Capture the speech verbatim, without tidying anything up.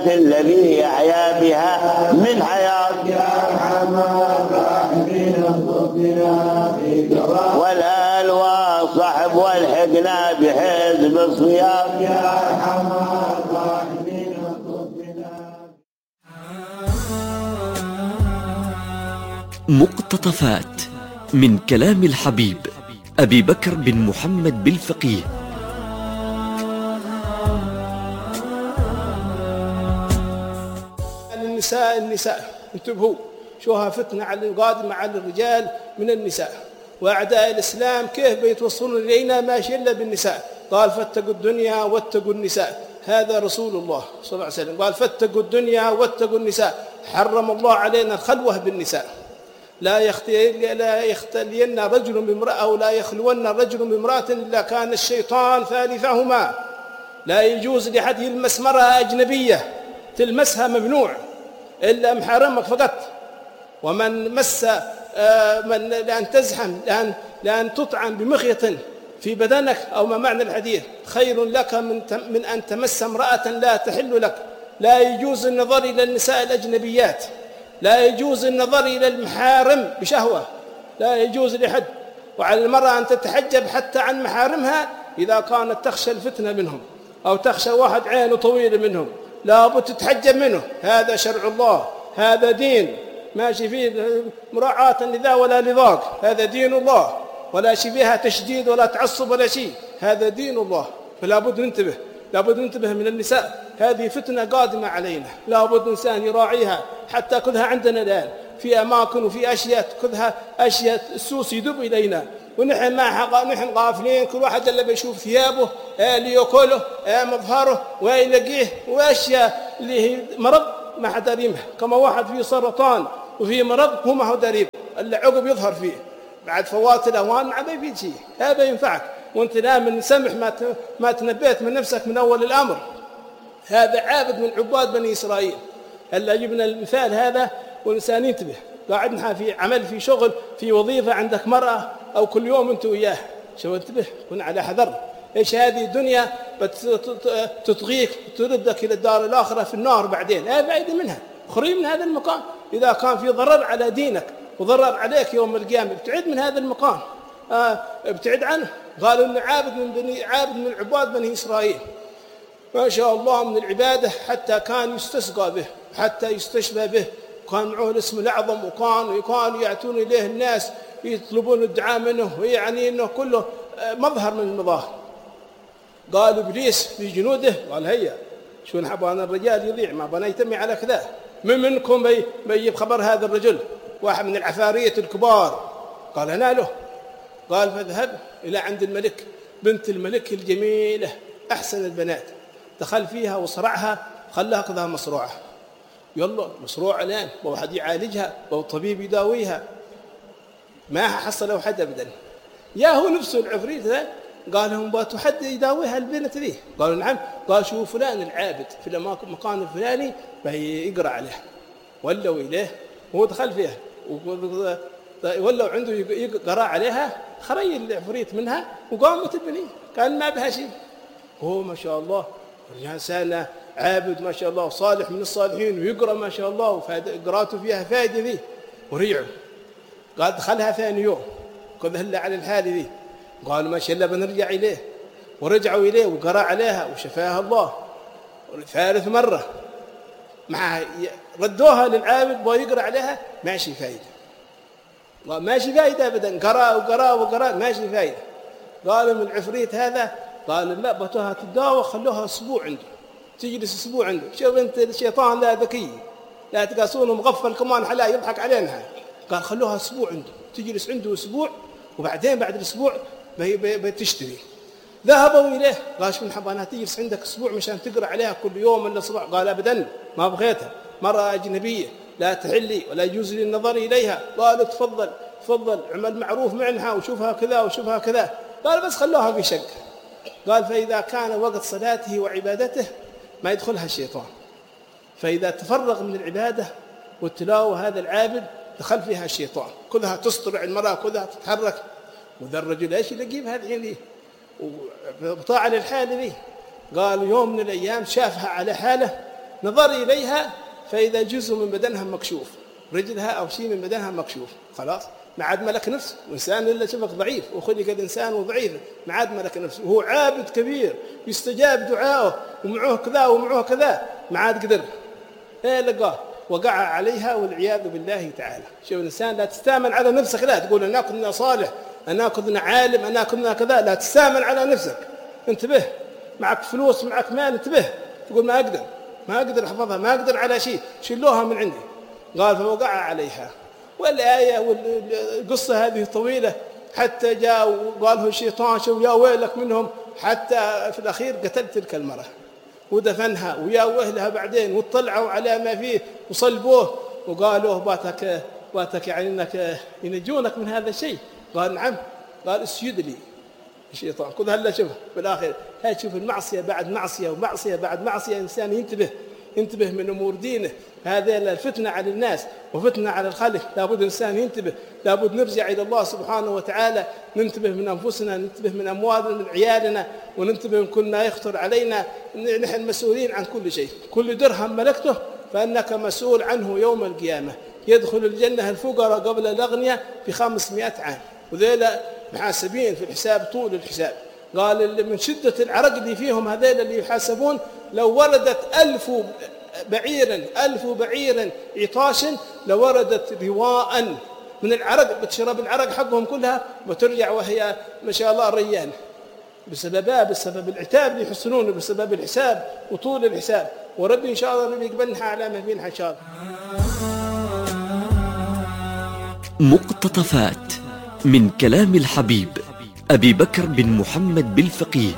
الذي يحيا بها من حياة. والآل والصحب والحقنا بحزب الصيام. مقتطفات من كلام الحبيب أبي بكر بن محمد بالفقيه. النساء النساء انتبهوا، شوها فتنة على القادمة على الرجال من النساء، وأعداء الإسلام كيف بيتوصلون إلينا ماشي إلا بالنساء. قال فاتقوا الدنيا واتقوا النساء، هذا رسول الله صلى الله عليه وسلم قال فاتقوا الدنيا واتقوا النساء. حرم الله علينا الخلوة بالنساء، لا يختلين رجل بامرأة أو لا يخلون رجل بامرأة إلا كان الشيطان ثالثهما. لا يجوز لأحد يلمس مرأة أجنبية، تلمسها ممنوع إلا محرمك فقط. ومن مس من لأن تزحم لأن, لأن تطعن بمخيط في بدنك أو ما معنى الحديث خير لك من, من أن تمس امرأة لا تحل لك. لا يجوز النظر إلى النساء الأجنبيات، لا يجوز النظر إلى المحارم بشهوة، لا يجوز لأحد. وعلى المرأة أن تتحجب حتى عن محارمها إذا كانت تخشى الفتنة منهم أو تخشى واحد عينه طويل منهم، لا بد تتحجب منه. هذا شرع الله، هذا دين ماشي فيه مراعاة لذا ولا لذاك، هذا دين الله ولا شيء فيها تشديد ولا تعصب ولا شيء، هذا دين الله. فلا بد ننتبه، لا بد ننتبه من النساء، هذه فتنة قادمة علينا، لا بد إنسان يراعيها. حتى كذها عندنا الآن في أماكن وفي أشياء كذها أشياء السوس يدب إلينا، ونحن ما حقا نحن غافلين، كل واحد اللي بيشوف ثيابه آه ليأكله آه مظهره ويلاقيه، وأشياء اللي هي مرض ما حد داريمها. كما واحد فيه سرطان وفيه مرض هو ما هو داريم، اللي عقب يظهر فيه بعد فوات الأوان ما بيفيد شيء. هذا ينفعك وانت نام سمح ما ما تنبيت من نفسك من أول الأمر. هذا عابد من عباد بني إسرائيل. هلا جبنا المثال هذا والإنسان ينتبه. قاعدنا في عمل في شغل في وظيفة عندك مرأة أو كل يوم أنت وياه، شو انتبه كن على حذر. إيش هذه الدنيا بتطغيك تردك إلى الدار الآخرة في النار بعدين، لا بعيد منها، خري من هذا المكان. إذا كان في ضرر على دينك وضرر عليك يوم القيامة ابتعد من هذا المكان، آه ابتعد عنه. قالوا إنه عابد من بني عابد من عباد بني إسرائيل ما شاء الله من العبادة، حتى كان يستسقى به حتى يستشفى به، كان معه الاسم الأعظم، وكانوا كانوا يأتون إليه الناس يطلبون الدعاء منه، ويعني إنه كله مظهر من المظاهر. قال إبليس في جنوده قال هيا شو نحب أنا الرجال يضيع ما بنا يتمي على كذا، من منكم بيجيب خبر هذا الرجل واحد من العفارية الكبار. قال أنا له. قال فاذهب إلى عند الملك، بنت الملك الجميلة أحسن البنات، دخل فيها وصرعها خلاها كذا مصروعة. يلا مصروع الآن وواحد يعالجها والطبيب يداويها، ما حصلوا حد أبدا. يا هو نفسه العفريت ذا قال لهم باتوا حد يداويها البنت ذي. قالوا نعم. قال شو فلان العابد في المكان الفلاني يقرأ عليه، ولوا إليه وهو دخل فيها ولوا عنده يقرأ عليها، خري العفريت منها وقامت البنية كان ما بها شيء. هو ما شاء الله إنسان عابد ما شاء الله صالح من الصالحين ويقرأ ما شاء الله وقراءته فيها فائدة ذي. وريعوا قال دخلها ثاني يوم قد هلا على الحالة ذي. قالوا ما شاء الله بنرجع إليه، ورجعوا إليه وقرأ عليها وشفاها الله. ثالث مرة مع ردوها للعابد ويقرأ عليها ماشي فائدة، ماشي فائدة أبدا، قرأ وقرأ وقرأ ماشي فائدة. قالوا من العفريت هذا قال لا بتوها تداوى خلوها أسبوع عنده، تجلس أسبوع عنده. شوف أنت الشيطان لا ذكي لا تقاسونه مغفل كمان حلا يضحك علينا. قال خلوها أسبوع عنده، تجلس عنده أسبوع وبعدين بعد الأسبوع بتشتري. ذهبوا إليه قال شو نحب أنا تجلس عندك أسبوع مشان تقرأ عليها كل يوم ولا صباح. قال أبدا ما بغيتها، مرأة أجنبية لا تحلي ولا يجوز لي النظر إليها. قالوا تفضل تفضل عمل معروف معها وشوفها كذا وشوفها كذا. قال بس خلوها في شق. قال فإذا كان وقت صلاته وعبادته ما يدخلها الشيطان، فإذا تفرغ من العبادة والتلاوة هذا العابد دخل فيها الشيطان، كلها تصطرع المرأة كلها تتحرك. وذا الرجل ايش يلاقيه بهذه ذي وبطاع للحالة ذي. قال يوم من الأيام شافها على حالة نظر إليها فإذا جزء من بدنها مكشوف، رجلها أو شيء من بدنها مكشوف، خلاص ما عاد ملك نفس، وإنسان إلا شبك ضعيف، وخلق الإنسان ضعيف، ما عاد ملك نفس، وهو عابد كبير يستجاب دعاؤه ومعه كذا ومعه كذا، ما عاد قدر. إيه لقاه وقع عليها والعياذ بالله تعالى. شوف الإنسان لا تستامن على نفسك، لا تقول أنا كنا صالح، أنا كنا عالم، أنا كنا كذا، لا تستامن على نفسك، انتبه. معك فلوس معك مال، انتبه، تقول ما أقدر ما أقدر أحفظها، ما أقدر على شيء، شلوها من عندي. قال فوقع عليها. والآية والقصة هذه طويلة، حتى جاء وقال له الشيطان شو يا ويلك منهم، حتى في الأخير قتل تلك المرأة ودفنها ويا وهلها بعدين، واطلعوا على ما فيه وصلبوه وقالوا باتك باتك يعني انك ينجونك من هذا الشيء. قال نعم. قال اسجد لي. الشيطان كل هلا شوف بالاخر هاي شوف المعصيه بعد معصيه ومعصيه بعد معصيه. انسان ينتبه ينتبه من امور دينه. هذا الفتنه على الناس وفتنه على الخلق، لابد انسان ينتبه، لابد نرجع الى الله سبحانه وتعالى، ننتبه من انفسنا، ننتبه من اموالنا، من عيالنا، وننتبه من كل ما يخطر علينا. نحن مسؤولين عن كل شيء، كل درهم ملكته فانك مسؤول عنه يوم القيامه. يدخل الجنه الفقراء قبل الاغنياء بخمسمائة عام، وذيلا محاسبين في الحساب طول الحساب. قال من شدة العرق اللي فيهم هذيل اللي يحاسبون، لو وردت ألف بعير ألف بعير عطاش لوردت رواء من العرق، بتشرب العرق حقهم كلها وترجع وهي ما شاء الله ريان، بسبب بسبب العتاب اللي يحسنونه، بسبب الحساب وطول الحساب. وربي إن شاء الله ربي يقبلنا على ما فينا إن شاء الله. مقتطفات من كلام الحبيب أبي بكر بن محمد بالفقيه